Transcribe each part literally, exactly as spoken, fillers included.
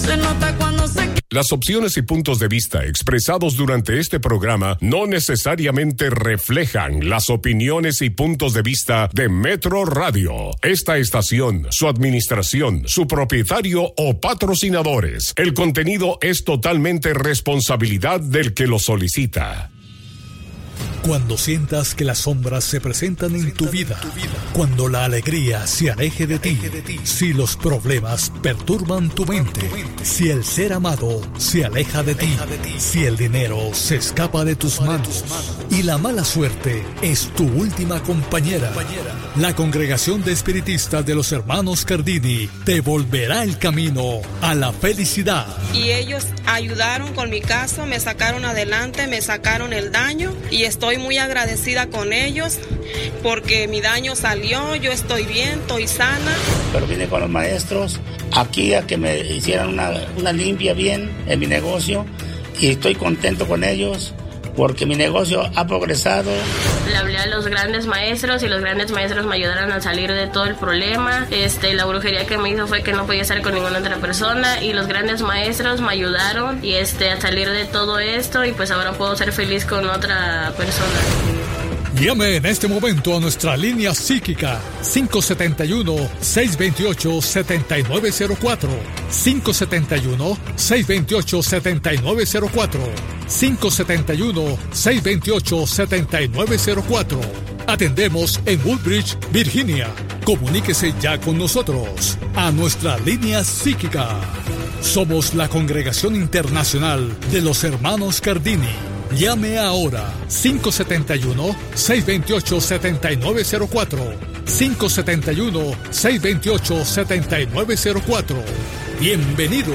Se nota cuando se... Las opciones y puntos de vista expresados durante este programa no necesariamente reflejan las opiniones y puntos de vista de Metro Radio, esta estación, su administración, su propietario o patrocinadores. El contenido es totalmente responsabilidad del que lo solicita. Cuando sientas que las sombras se presentan en tu vida, cuando la alegría se aleje de ti, si los problemas perturban tu mente, si el ser amado se aleja de ti, si el dinero se escapa de tus manos y la mala suerte es tu última compañera, la Congregación de Espiritistas de los Hermanos Cardini te volverá el camino a la felicidad. Y ellos ayudaron con mi caso, me sacaron adelante, me sacaron el daño y estoy muy agradecida con ellos porque mi daño salió, yo estoy bien, estoy sana. Pero vine con los maestros aquí a que me hicieran una, una limpia bien en mi negocio y estoy contento con ellos porque mi negocio ha progresado. Le hablé a los grandes maestros y los grandes maestros me ayudaron a salir de todo el problema. Este, la brujería que me hizo fue que no podía estar con ninguna otra persona y los grandes maestros me ayudaron y este, a salir de todo esto y pues ahora puedo ser feliz con otra persona. Llame en este momento a nuestra línea psíquica cinco siete uno, seis dos ocho, siete nueve cero cuatro, cinco siete uno, seis dos ocho, siete nueve cero cuatro, cinco siete uno, seis dos ocho, siete nueve cero cuatro. Atendemos en Woodbridge, Virginia. Comuníquese ya con nosotros a nuestra línea psíquica. Somos la Congregación Internacional de los Hermanos Cardini. Llame ahora cinco siete uno, seis dos ocho, siete nueve cero cuatro, cinco siete uno, seis dos ocho, siete nueve cero cuatro. Bienvenidos.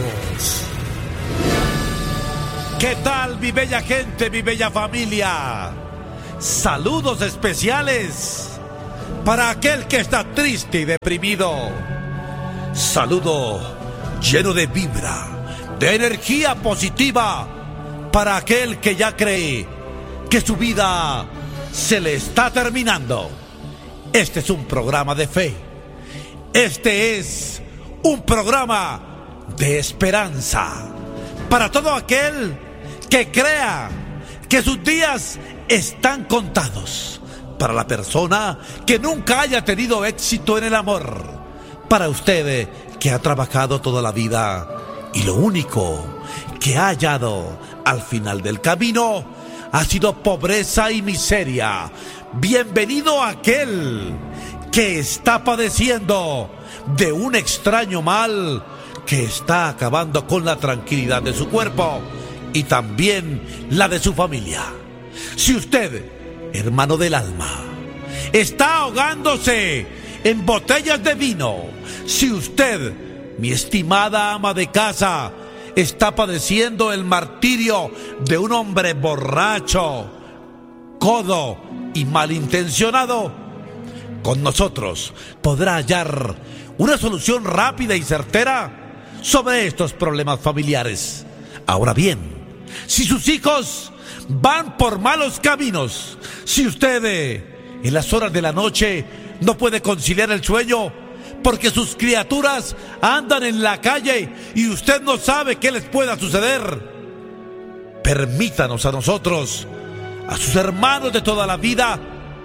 ¿Qué tal, mi bella gente, mi bella familia? Saludos especiales para aquel que está triste y deprimido. Saludo lleno de vibra, de energía positiva para aquel que ya cree que su vida se le está terminando. Este es un programa de fe. Este es un programa de esperanza para todo aquel que crea que sus días están contados. Para la persona que nunca haya tenido éxito en el amor. Para usted que ha trabajado toda la vida y lo único que ha hallado al final del camino ha sido pobreza y miseria. Bienvenido a aquel que está padeciendo de un extraño mal que está acabando con la tranquilidad de su cuerpo y también la de su familia. Si usted, hermano del alma, está ahogándose en botellas de vino, si usted, mi estimada ama de casa, está padeciendo el martirio de un hombre borracho, codo y malintencionado, con nosotros podrá hallar una solución rápida y certera sobre estos problemas familiares. Ahora bien, si sus hijos van por malos caminos, si usted eh, en las horas de la noche no puede conciliar el sueño porque sus criaturas andan en la calle y usted no sabe qué les pueda suceder, permítanos a nosotros, a sus hermanos de toda la vida,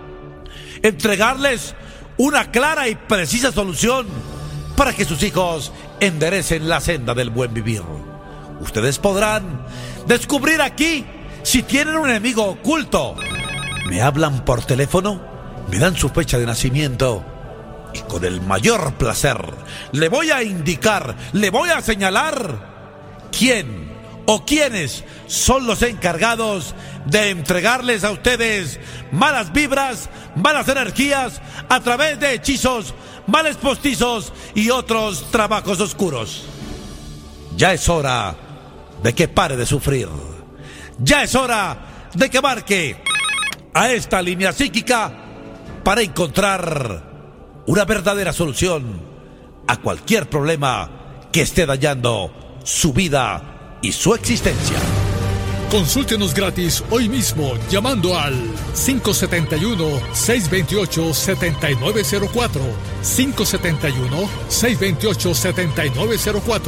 entregarles una clara y precisa solución para que sus hijos enderecen la senda del buen vivir. Ustedes podrán descubrir aquí si tienen un enemigo oculto. Me hablan por teléfono, me dan su fecha de nacimiento y con el mayor placer le voy a indicar, le voy a señalar quién o quiénes son los encargados de entregarles a ustedes malas vibras, malas energías a través de hechizos, males postizos y otros trabajos oscuros. Ya es hora de que pare de sufrir. Ya es hora de que marque a esta línea psíquica para encontrar una verdadera solución a cualquier problema que esté dañando su vida y su existencia. Consúltenos gratis hoy mismo llamando al cinco siete uno, seis dos ocho, siete nueve cero cuatro, cinco siete uno, seis dos ocho, siete nueve cero cuatro.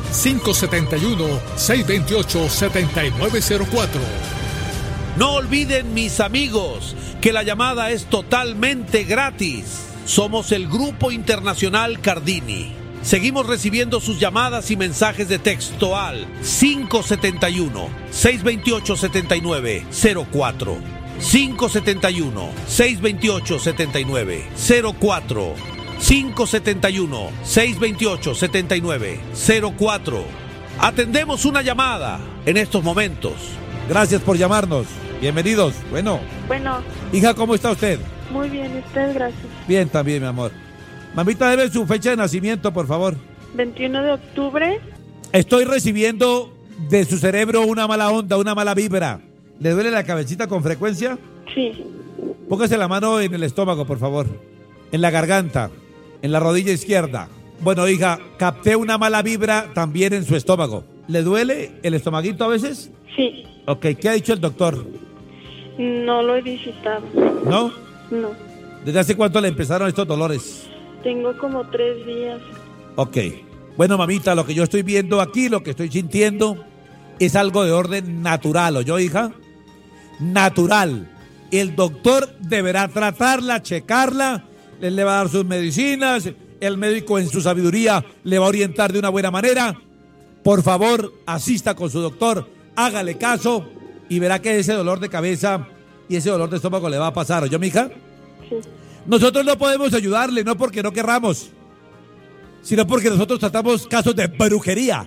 cinco siete uno, seis dos ocho, siete nueve cero cuatro. No olviden, mis amigos, que la llamada es totalmente gratis. Somos el Grupo Internacional Cardini. Seguimos recibiendo sus llamadas y mensajes de texto al cinco siete uno, seis dos ocho, siete nueve cero cuatro. cinco siete uno, seis dos ocho, siete nueve cero cuatro. cinco siete uno, seis dos ocho, siete nueve cero cuatro. Atendemos una llamada en estos momentos. Gracias por llamarnos. Bienvenidos. Bueno. Bueno. Hija, ¿cómo está usted? Muy bien, usted, gracias. Bien, también, mi amor. Mamita, debe su fecha de nacimiento, por favor. veintiuno de octubre. Estoy recibiendo de su cerebro una mala onda, una mala vibra. ¿Le duele la cabecita con frecuencia? Sí. Póngase la mano en el estómago, por favor. En la garganta, en la rodilla izquierda. Bueno, hija, capté una mala vibra también en su estómago. ¿Le duele el estomaguito a veces? Sí. Ok, ¿qué ha dicho el doctor? No lo he visitado. ¿No? No. ¿Desde hace cuánto le empezaron estos dolores? Tengo como tres días. Ok. Bueno, mamita, lo que yo estoy viendo aquí, lo que estoy sintiendo, es algo de orden natural, ¿oyó, hija? Natural. El doctor deberá tratarla, checarla, él le va a dar sus medicinas, el médico en su sabiduría le va a orientar de una buena manera. Por favor, asista con su doctor, hágale caso y verá que ese dolor de cabeza y ese dolor de estómago le va a pasar, ¿oyó, mija? Sí. Nosotros no podemos ayudarle, no porque no querramos, sino porque nosotros tratamos casos de brujería,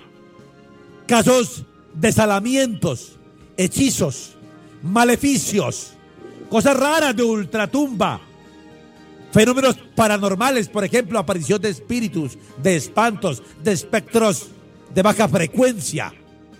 casos de salamientos, hechizos, maleficios, cosas raras de ultratumba, fenómenos paranormales, por ejemplo, aparición de espíritus, de espantos, de espectros de baja frecuencia.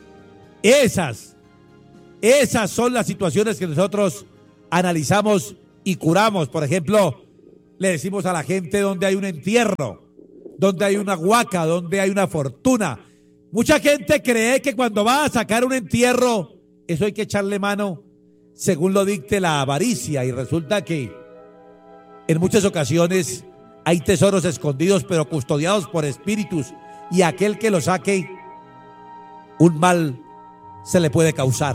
Esas, esas son las situaciones que nosotros analizamos y curamos. Por ejemplo, le decimos a la gente donde hay un entierro, donde hay una huaca, donde hay una fortuna. Mucha gente cree que cuando va a sacar un entierro, eso hay que echarle mano según lo dicte la avaricia, y resulta que en muchas ocasiones hay tesoros escondidos pero custodiados por espíritus, y aquel que lo saque, un mal se le puede causar.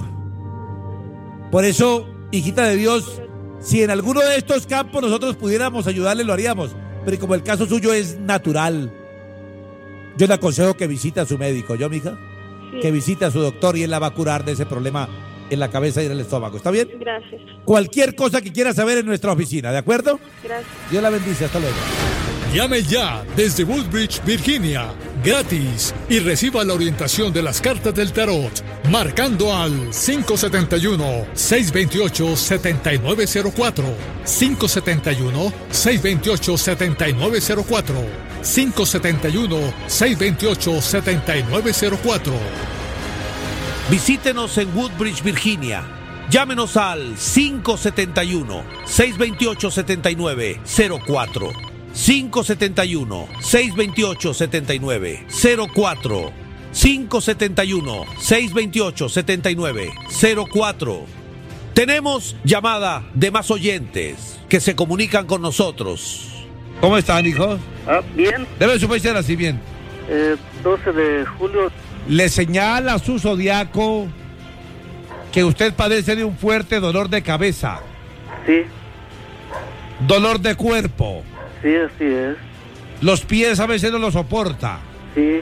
Por eso, hijita de Dios, si en alguno de estos campos nosotros pudiéramos ayudarle, lo haríamos, pero como el caso suyo es natural, yo le aconsejo que visite a su médico, ¿yo, mija? Sí. Que visite a su doctor y él la va a curar de ese problema en la cabeza y en el estómago, ¿está bien? Gracias. Cualquier cosa que quiera saber en nuestra oficina, ¿de acuerdo? Gracias. Dios la bendice, hasta luego. Llame ya desde Woodbridge, Virginia, gratis, y reciba la orientación de las cartas del tarot, marcando al cinco siete uno, seis dos ocho, siete nueve cero cuatro, cinco siete uno, seis dos ocho, siete nueve cero cuatro, cinco siete uno, seis dos ocho, siete nueve cero cuatro. Visítenos en Woodbridge, Virginia. Llámenos al cinco siete uno, seis dos ocho, siete nueve cero cuatro. cinco siete uno, seis dos ocho, siete nueve cero cuatro. cinco siete uno, seis dos ocho, siete nueve cero cuatro. Tenemos llamada de más oyentes que se comunican con nosotros. ¿Cómo están, hijos? Ah, bien. Debe su fecha de nacimiento. Eh, doce de julio. Le señala su zodiaco que usted padece de un fuerte dolor de cabeza. Sí. Dolor de cuerpo. Sí, así es. Los pies a veces no lo soporta. Sí.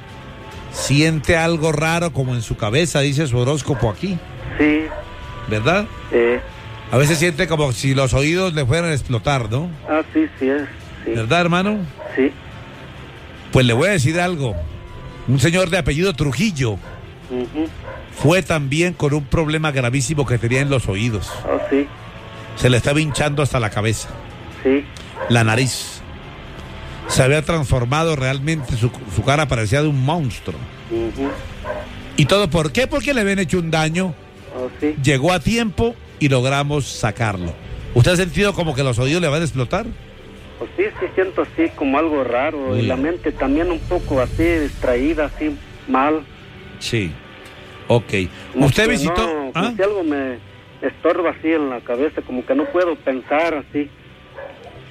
Siente algo raro como en su cabeza, dice su horóscopo aquí. Sí. ¿Verdad? Sí. A veces siente como si los oídos le fueran a explotar, ¿no? Ah, sí, sí es. Sí. ¿Verdad, hermano? Sí. Pues le voy a decir algo. Un señor de apellido Trujillo uh-huh. fue también con un problema gravísimo que tenía en los oídos. Ah, sí. Se le estaba hinchando hasta la cabeza. Sí. La nariz. Se había transformado realmente, su, su cara parecía de un monstruo. Uh-huh. ¿Y todo por qué? Porque le habían hecho un daño. Ah, sí. Llegó a tiempo y logramos sacarlo. ¿Usted ha sentido como que los oídos le van a explotar? Pues sí, sí siento así como algo raro. Uy. Y la mente también un poco así distraída, así mal. Sí. Ok. Como ¿Usted que visitó? No, ¿Ah? como si algo me estorba así en la cabeza, como que no puedo pensar así.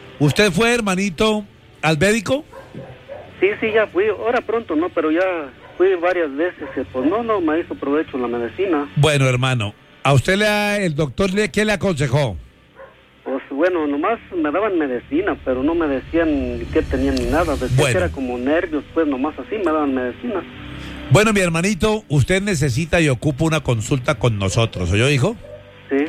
¿Usted fue, hermanito, al médico? Sí, sí, ya fui. Ahora pronto no, pero ya fui varias veces, y pues no, no me hizo provecho la medicina. Bueno, hermano, ¿a usted le ha, el doctor le, qué le aconsejó? Pues bueno, nomás me daban medicina, pero no me decían qué tenían ni nada. Decían Bueno. que era como nervios, pues nomás así me daban medicina. Bueno, mi hermanito, usted necesita y ocupa una consulta con nosotros, ¿oyó, hijo? Sí,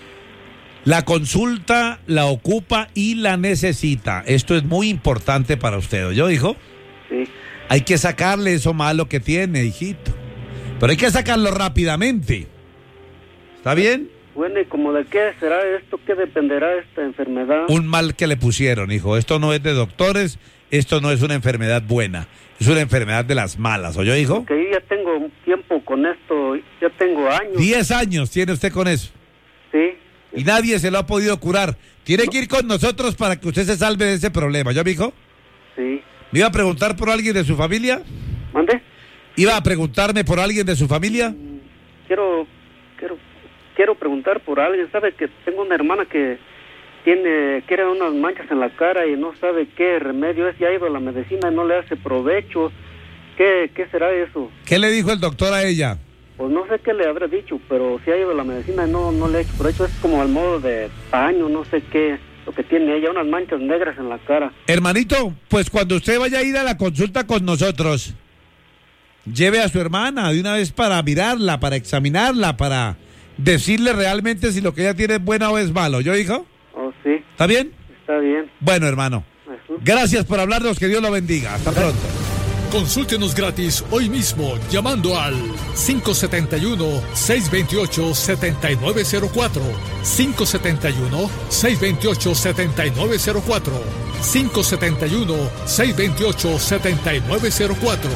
La consulta la ocupa y la necesita. Esto es muy importante para usted, ¿oyó, hijo? sí. Hay que sacarle eso malo que tiene, hijito. Pero hay que sacarlo rápidamente. ¿Está bien? Bueno, ¿y como de qué será esto? ¿Qué dependerá esta enfermedad? Un mal que le pusieron, hijo. Esto no es de doctores, esto no es una enfermedad buena. Es una enfermedad de las malas, ¿oyó, hijo? Que yo ya tengo un tiempo con esto, ya tengo años. Diez años tiene usted con eso. Sí, Y nadie se lo ha podido curar. Tiene que ir con nosotros para que usted se salve de ese problema, ¿yo, mijo? sí. ¿Me iba a preguntar por alguien de su familia? ¿Mande? ¿Iba a preguntarme por alguien de su familia? Quiero, quiero, quiero preguntar por alguien. ¿Sabe que tengo una hermana que tiene, quiere unas manchas en la cara y no sabe qué remedio es? Ya ha ido a la medicina y no le hace provecho. ¿Qué, qué será eso? ¿Qué le dijo el doctor a ella? Pues no sé qué le habrá dicho, pero si ha ido a la medicina y no, no le ha hecho provecho. Es como al modo de paño, no sé qué, lo que tiene ella, unas manchas negras en la cara. Hermanito, pues cuando usted vaya a ir a la consulta con nosotros, lleve a su hermana de una vez para mirarla, para examinarla, para decirle realmente si lo que ella tiene es bueno o es malo. ¿Yo, hijo? Oh, sí, ¿Está bien? está bien. Bueno, hermano. Jesús. Gracias por hablarnos, que Dios lo bendiga. Hasta pronto. Consúltenos gratis hoy mismo llamando al cinco siete uno, seis dos ocho, siete nueve cero cuatro, cinco siete uno, seis dos ocho, siete nueve cero cuatro, cinco siete uno, seis dos ocho, siete nueve cero cuatro.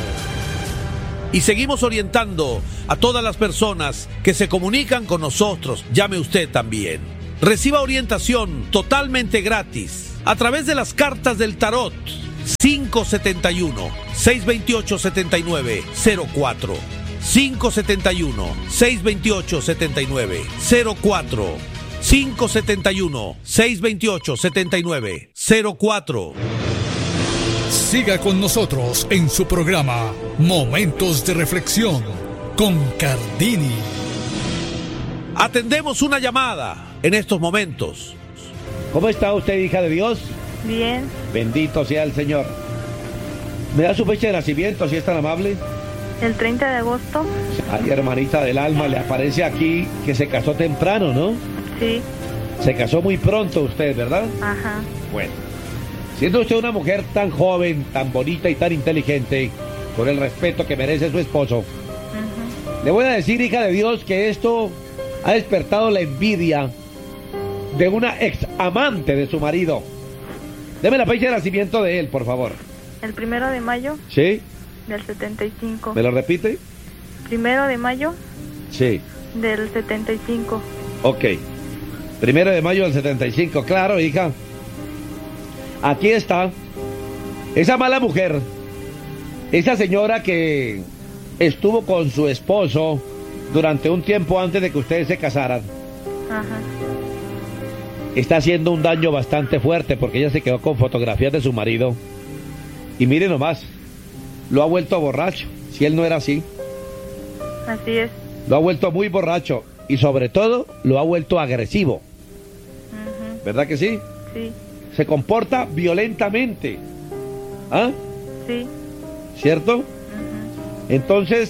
Y seguimos orientando a todas las personas que se comunican con nosotros. Llame usted también. Reciba orientación totalmente gratis a través de las cartas del tarot. cinco siete uno, seis dos ocho, siete nueve cero cuatro, cinco siete uno, seis dos ocho, siete nueve cero cuatro, cinco siete uno, seis dos ocho, siete nueve cero cuatro. Siga con nosotros en su programa Momentos de Reflexión con Cardini. Atendemos una llamada en estos momentos. ¿Cómo está usted, hija de Dios? Bien, Bendito sea el Señor. ¿Me da su fecha de nacimiento, si es tan amable? el treinta de agosto, Ay, hermanita del alma, le aparece aquí que se casó temprano, ¿no? sí, Se casó muy pronto usted, ¿verdad? ajá, Bueno, siendo usted una mujer tan joven, tan bonita y tan inteligente, con el respeto que merece su esposo, ujú. le voy a decir, hija de Dios, que esto ha despertado la envidia de una ex amante de su marido. Deme la fecha de nacimiento de él, por favor. El primero de mayo ¿Sí? del setenta y cinco. ¿Me lo repite? Primero de mayo Sí. del setenta y cinco. Ok. Primero de mayo del setenta y cinco. Claro, hija. Aquí está. Esa mala mujer. Esa señora que estuvo con su esposo durante un tiempo antes de que ustedes se casaran. Ajá, Está haciendo un daño bastante fuerte porque ella se quedó con fotografías de su marido. Y mire nomás. Lo ha vuelto borracho. Si él no era así. así es. Lo ha vuelto muy borracho. Y sobre todo, lo ha vuelto agresivo. Ujú, ¿Verdad que sí? sí, Se comporta violentamente. ¿Ah? sí, ¿Cierto? ujú, Entonces,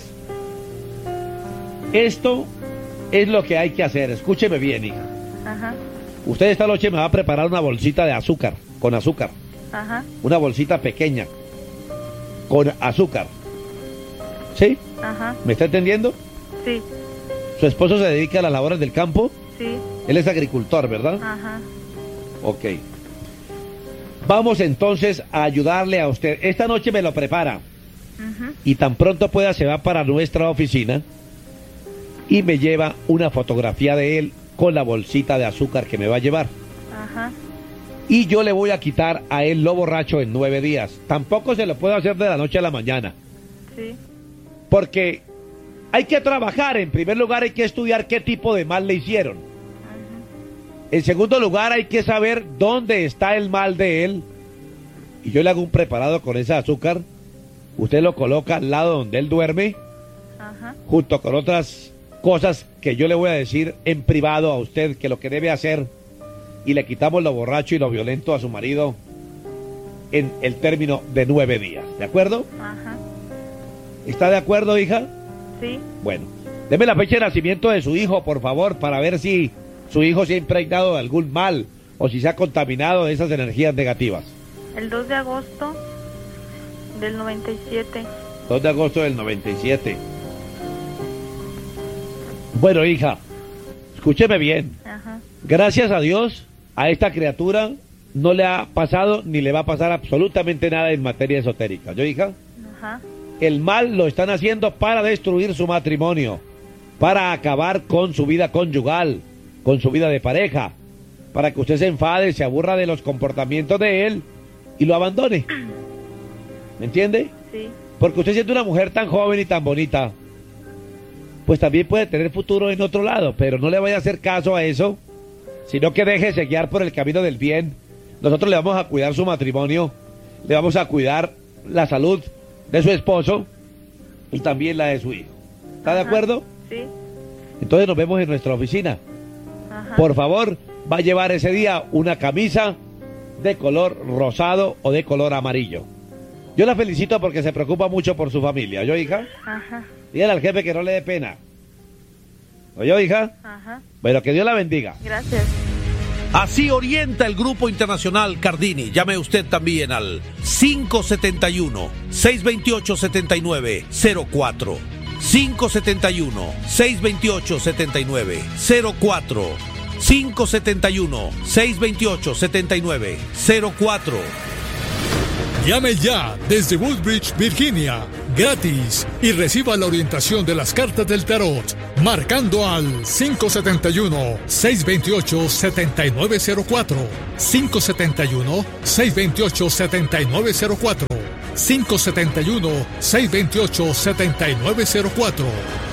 esto es lo que hay que hacer. Escúcheme bien, hija. ajá, Usted esta noche me va a preparar una bolsita de azúcar, con azúcar. ajá, Una bolsita pequeña, con azúcar. ¿Sí? ajá, ¿Me está entendiendo? sí, ¿Su esposo se dedica a las labores del campo? sí, Él es agricultor, ¿verdad? ajá, Ok. Vamos entonces a ayudarle a usted. Esta noche me lo prepara. ujú, Y tan pronto pueda se va para nuestra oficina y me lleva una fotografía de él con la bolsita de azúcar que me va a llevar. ajá, Y yo le voy a quitar a él lo borracho en nueve días. Tampoco se lo puedo hacer de la noche a la mañana. sí, Porque hay que trabajar. En primer lugar hay que estudiar qué tipo de mal le hicieron. En segundo lugar hay que saber dónde está el mal de él. Y yo le hago un preparado con ese azúcar usted lo coloca al lado donde él duerme, Ajá. junto con otras cosas que yo le voy a decir en privado a usted que lo que debe hacer, y le quitamos lo borracho y lo violento a su marido en el término de nueve días. ¿De acuerdo? Ajá. ¿Está de acuerdo, hija? Sí. Bueno, deme la fecha de nacimiento de su hijo, por favor, para ver si su hijo se ha impregnado de algún mal o si se ha contaminado de esas energías negativas. El dos de agosto del noventa y siete. dos de agosto del noventa y siete. Bueno, hija, escúcheme bien. Ajá. Gracias a Dios, a esta criatura no le ha pasado ni le va a pasar absolutamente nada en materia esotérica. ¿Yo, hija? Ajá. El mal lo están haciendo para destruir su matrimonio, para acabar con su vida conyugal, con su vida de pareja, para que usted se enfade, se aburra de los comportamientos de él y lo abandone. ¿Me entiende? Sí. Porque usted siendo una mujer tan joven y tan bonita, pues también puede tener futuro en otro lado, pero no le vaya a hacer caso a eso, sino que déjese guiar por el camino del bien. Nosotros le vamos a cuidar su matrimonio, le vamos a cuidar la salud de su esposo y también la de su hijo. ¿Está de acuerdo? Sí. Entonces nos vemos en nuestra oficina. Ajá. Por favor, va a llevar ese día una camisa de color rosado o de color amarillo. Yo la felicito porque se preocupa mucho por su familia. ¿Oyó, hija? Ajá. Dígale al jefe que no le dé pena. ¿Oyó, hija? Ajá. Bueno, que Dios la bendiga. Gracias. Así orienta el Grupo Internacional Cardini. Llame usted también al cinco siete uno, seis dos ocho, siete nueve cero cuatro. cinco siete uno, seis dos ocho, siete nueve cero cuatro. cinco siete uno, seis dos ocho, siete nueve cero cuatro. Llame ya desde Woodbridge, Virginia, gratis, y reciba la orientación de las cartas del tarot, marcando al cinco siete uno, seis dos ocho, siete nueve cero cuatro, cinco siete uno, seis dos ocho, siete nueve cero cuatro, cinco siete uno, seis dos ocho, siete nueve cero cuatro.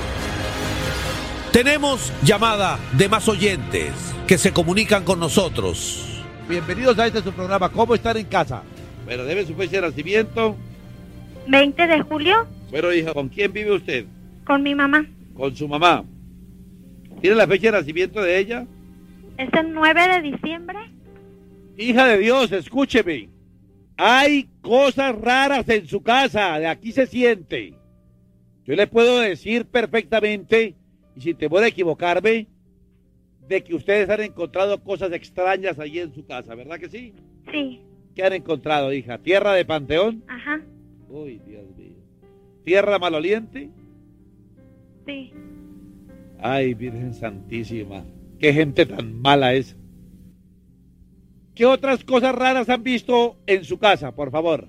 Tenemos llamada de más oyentes que se comunican con nosotros. Bienvenidos a este su programa, ¿Cómo estar en casa? Bueno, debe su fecha de nacimiento. veinte de julio, Bueno, hija, ¿con quién vive usted? con mi mamá. Con su mamá. ¿Tiene la fecha de nacimiento de ella? Es el nueve de diciembre. Hija de Dios, escúcheme. Hay cosas raras en su casa, de aquí se siente. Yo le puedo decir perfectamente, y sin temor a equivocarme, de que ustedes han encontrado cosas extrañas allí en su casa, ¿verdad que sí? Sí. ¿Qué han encontrado, hija? ¿Tierra de panteón? Ajá. Uy, Dios mío. ¿Tierra maloliente? Sí. Ay, Virgen Santísima. Qué gente tan mala es. ¿Qué otras cosas raras han visto en su casa, por favor?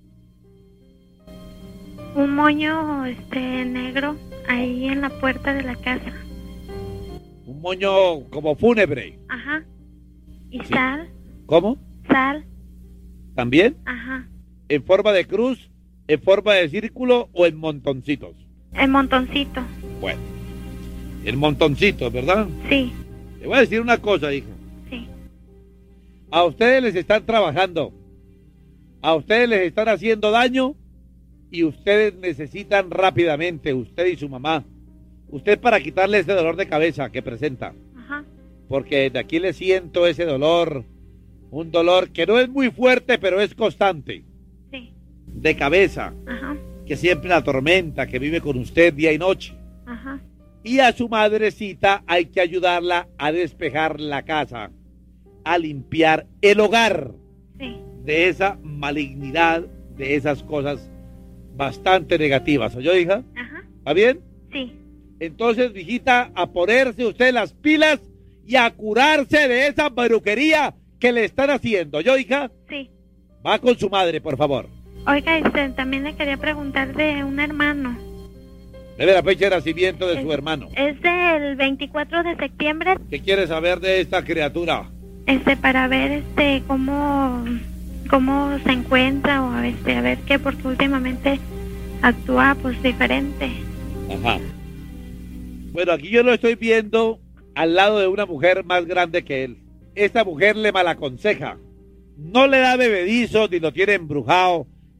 Un moño este negro ahí en la puerta de la casa. Un moño como fúnebre. Ajá. Y Sí. sal, ¿Cómo? sal. ¿También? Ajá. ¿En forma de cruz, en forma de círculo o en montoncitos? El montoncito. Bueno, en montoncitos, ¿verdad? Sí. Le voy a decir una cosa, hija. Sí. A ustedes les están trabajando. A ustedes les están haciendo daño y ustedes necesitan rápidamente, usted y su mamá, usted para quitarle ese dolor de cabeza que presenta. Ajá. Porque de aquí le siento ese dolor, un dolor que no es muy fuerte, pero es constante. Sí. De cabeza, Ajá. que siempre la atormenta, que vive con usted día y noche. Ajá. Y a su madrecita hay que ayudarla a despejar la casa, a limpiar el hogar Sí. de esa malignidad, de esas cosas bastante negativas. ¿Oyó, hija? Ajá. ¿Está bien? Sí. Entonces, hijita, a ponerse usted las pilas y a curarse de esa brujería que le están haciendo. ¿Oyó, hija? Sí. Va con su madre, por favor. Oiga, este, también le quería preguntar de un hermano. Debe la fecha de nacimiento de Es- su hermano. Es del veinticuatro de septiembre, ¿Qué quiere saber de esta criatura? este, para ver, este, cómo, cómo se encuentra o, este, a ver qué, porque últimamente actúa, pues, diferente. Ajá. Bueno, aquí yo lo estoy viendo al lado de una mujer más grande que él. Esta mujer le malaconseja. No le da bebedizos, ni lo tiene embrujado,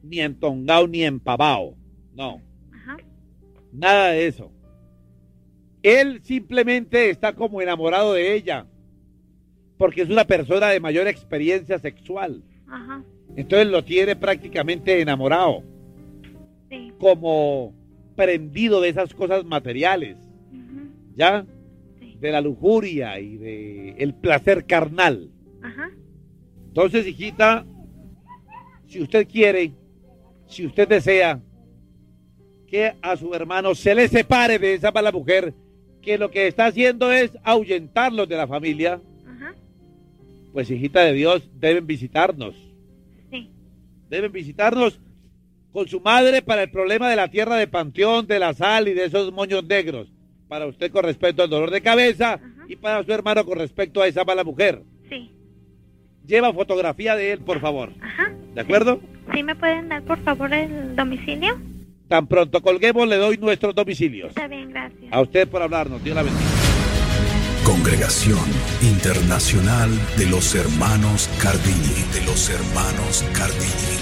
ni entongado, ni empavado. No. Ajá. Nada de eso. Él simplemente está como enamorado de ella, porque es una persona de mayor experiencia sexual. Ajá. Entonces lo tiene prácticamente enamorado. Sí. Como prendido de esas cosas materiales. Uh-huh. ¿Ya? Sí. De la lujuria y de el placer carnal. Ajá. Entonces, hijita, si usted quiere, si usted desea que a su hermano se le separe de esa mala mujer, que lo que está haciendo es ahuyentarlos de la familia, Ajá. pues, hijita de Dios, deben visitarnos. Sí. Deben visitarnos con su madre para el problema de la tierra de Panteón, de la sal y de esos moños negros. Para usted con respecto al dolor de cabeza. Ajá. Y para su hermano con respecto a esa mala mujer. Sí. Lleva fotografía de él, por favor. Ajá. ¿De acuerdo? ¿Sí me pueden dar, por favor, el domicilio? Tan pronto colguemos, le doy nuestros domicilios. Está bien, gracias. A usted por hablarnos. Dios la bendiga. Congregación Internacional de los Hermanos Cardini. De los Hermanos Cardini.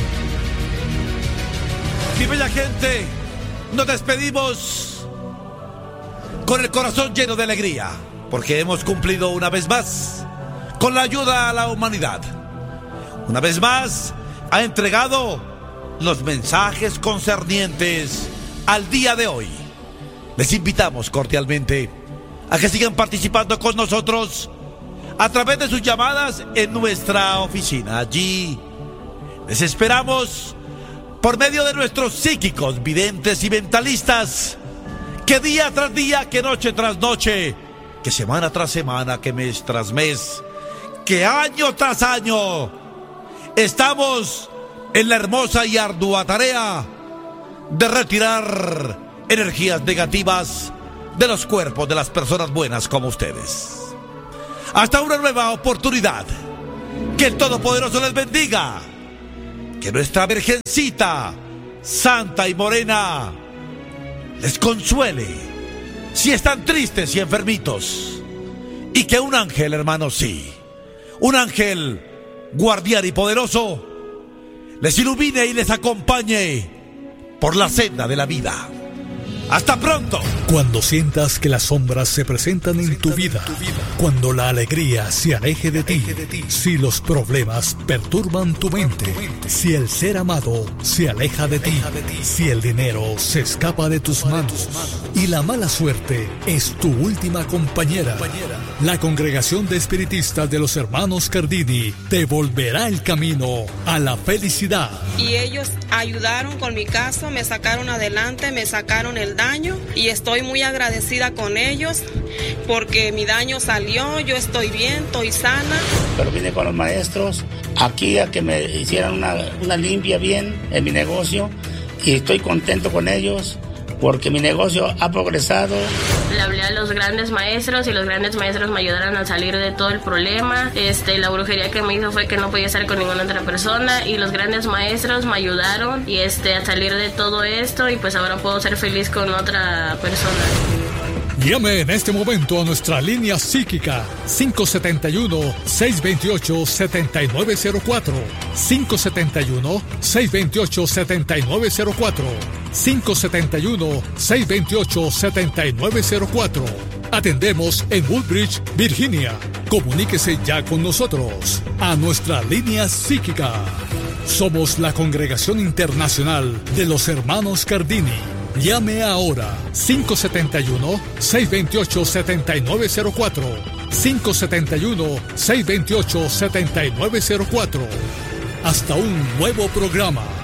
Mi bella gente, nos despedimos con el corazón lleno de alegría, porque hemos cumplido una vez más con la ayuda a la humanidad. Una vez más ha entregado los mensajes concernientes al día de hoy. Les invitamos cordialmente a que sigan participando con nosotros a través de sus llamadas en nuestra oficina. Allí les esperamos por medio de nuestros psíquicos, videntes y mentalistas, que día tras día, que noche tras noche, que semana tras semana, que mes tras mes, que año tras año, estamos en la hermosa y ardua tarea de retirar energías negativas de los cuerpos de las personas buenas como ustedes. Hasta una nueva oportunidad. Que el Todopoderoso les bendiga. Que nuestra Virgencita Santa y Morena les consuele si están tristes y enfermitos. Y que un ángel, hermanos, sí, un ángel guardián y poderoso les ilumine y les acompañe por la senda de la vida. ¡Hasta pronto! Cuando sientas que las sombras se presentan en tu vida, cuando la alegría se aleje de ti, si los problemas perturban tu mente, si el ser amado se aleja de ti, si el dinero se escapa de tus manos y la mala suerte es tu última compañera, la Congregación de Espiritistas de los Hermanos Cardini te volverá el camino a la felicidad. Y ellos ayudaron con mi caso, me sacaron adelante, me sacaron el daño y estoy muy agradecida con ellos porque mi daño salió, yo estoy bien, estoy sana. Pero vine con los maestros aquí a que me hicieran una, una limpia bien en mi negocio y estoy contento con ellos porque mi negocio ha progresado. Le hablé a los grandes maestros y los grandes maestros me ayudaron a salir de todo el problema. Este, la brujería que me hizo fue que no podía estar con ninguna otra persona y los grandes maestros me ayudaron y este, a salir de todo esto y pues ahora puedo ser feliz con otra persona. Llame en este momento a nuestra línea psíquica cinco siete uno, seis dos ocho, siete nueve cero cuatro, cinco siete uno, seis dos ocho, siete nueve cero cuatro, cinco siete uno, seis dos ocho, siete nueve cero cuatro. Atendemos en Woodbridge, Virginia. Comuníquese ya con nosotros a nuestra línea psíquica. Somos la Congregación Internacional de los Hermanos Cardini. Llame ahora cinco siete uno, seis dos ocho, siete nueve cero cuatro, cinco siete uno, seis dos ocho, siete nueve cero cuatro. Hasta un nuevo programa.